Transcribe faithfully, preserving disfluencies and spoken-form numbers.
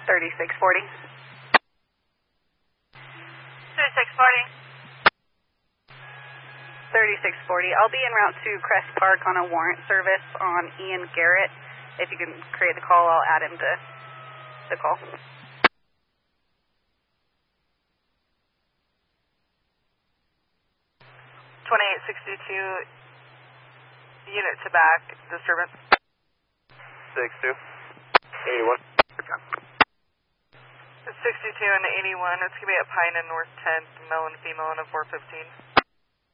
thirty-six forty. thirty-six forty. thirty-six forty. I'll be en route to Crest Park on a warrant service on Ian Garrett. If you can create the call, I'll add him to the call. twenty-eight sixty-two, unit to back, disturbance. six two. eighty-one. sixty-two and eighty-one, it's going to be at Pine and North tenth, male and female, and a four fifteen.